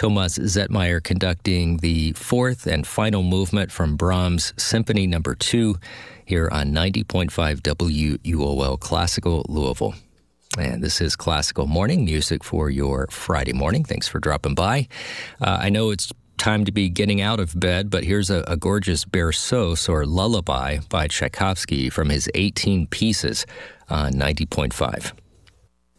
Thomas Zetmeyer conducting the fourth and final movement from Brahms' Symphony No. 2 here on 90.5 WUOL Classical Louisville. And this is Classical Morning, music for your Friday morning. Thanks for dropping by. I know it's time to be getting out of bed, but here's a gorgeous berceuse or lullaby by Tchaikovsky from his 18 pieces on 90.5.